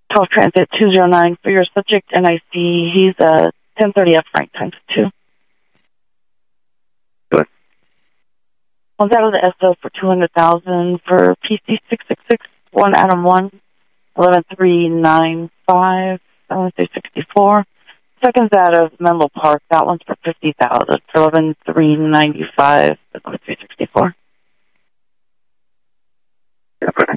12 Transit 209 for your subject NIC. He's a 1030F rank times 2. Good. One's out of the SO for 200,000 for PC 666 1 Adam 1 11395 364. Second's out of Menlo Park. That one's for 50,000 for 11395 364. Yeah,